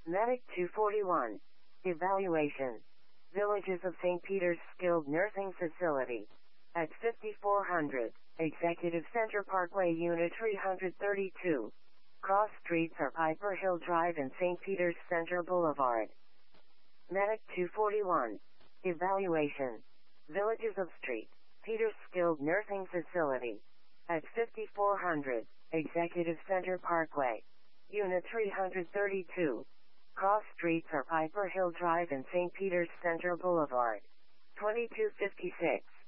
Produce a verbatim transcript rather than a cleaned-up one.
Medic two forty-one. Evaluation. Villages of Saint Peter's Skilled Nursing Facility. At fifty-four hundred, Executive Center Parkway Unit three thirty-two. Cross streets are Piper Hill Drive and Saint Peter's Center Boulevard. Medic two forty-one. Evaluation. Villages of Street. Peters Skilled Nursing Facility. At fifty-four hundred, Executive Center Parkway. Unit three thirty-two. Cross streets are Piper Hill Drive and Saint Peter's Center Boulevard. twenty-two fifty-six.